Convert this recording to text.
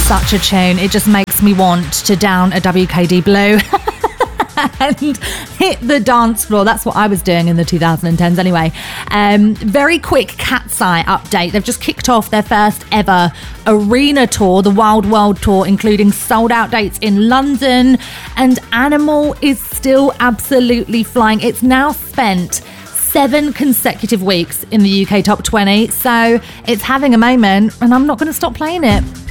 such a tune. It just makes me want to down a WKD Blue and hit the dance floor. That's what I was doing in the 2010s anyway. Very quick Cat's Eye update. They've just kicked off their first ever arena tour, the Wild World Tour, including sold out dates in London, and Animal is still absolutely flying. It's now spent 7 consecutive weeks in the UK top 20, so it's having a moment, and I'm not going to stop playing it.